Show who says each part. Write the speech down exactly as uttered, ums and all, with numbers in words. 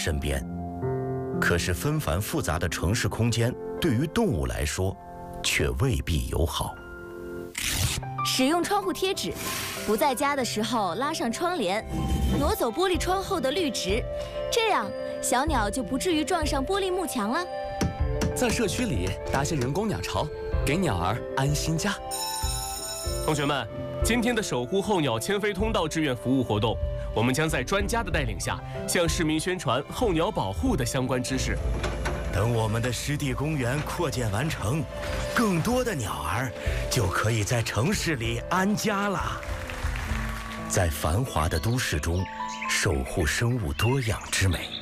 Speaker 1: 身边。可是纷繁复杂的城市空间对于动物来说，却未必友好。
Speaker 2: 使用窗户贴纸，不在家的时候拉上窗帘，挪走玻璃窗后的绿植，这样小鸟就不至于撞上玻璃幕墙了。
Speaker 3: 在社区里搭些人工鸟巢，给鸟儿安心家。
Speaker 4: 同学们，今天的守护候鸟迁飞通道志愿服务活动，我们将在专家的带领下，向市民宣传候鸟保护的相关知识。
Speaker 1: 等我们的湿地公园扩建完成，更多的鸟儿就可以在城市里安家了。在繁华的都市中，守护生物多样之美。